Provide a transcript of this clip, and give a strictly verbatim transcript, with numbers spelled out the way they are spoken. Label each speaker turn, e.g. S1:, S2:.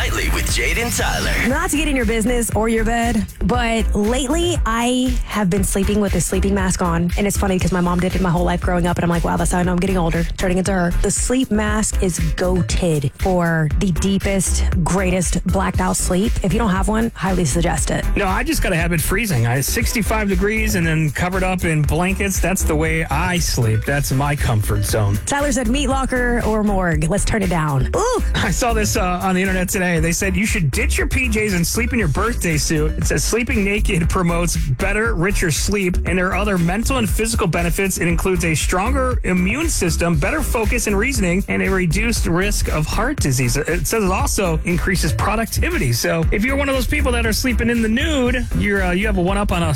S1: Nightly with Jade and Tyler.
S2: Not to get in your business or your bed, but lately I have been sleeping with a sleeping mask on. And it's funny because my mom did it my whole life growing up. And I'm like, wow, that's how I know I'm getting older, turning into her. The sleep mask is goated for the deepest, greatest blacked out sleep. If you don't have one, highly suggest it.
S3: No, I just got to have it freezing. I sixty-five degrees and then covered up in blankets. That's the way I sleep. That's my comfort zone.
S2: Tyler said meat locker or morgue. Let's turn it down. Ooh.
S3: I saw this uh, on the internet today. They said you should ditch your P Js and sleep in your birthday suit. It says sleeping naked promotes better, richer sleep, and there are other mental and physical benefits. It includes a stronger immune system, better focus and reasoning, and a reduced risk of heart disease. It says it also increases productivity. So if you're one of those people that are sleeping in the nude, you're uh, you have a one-up on us.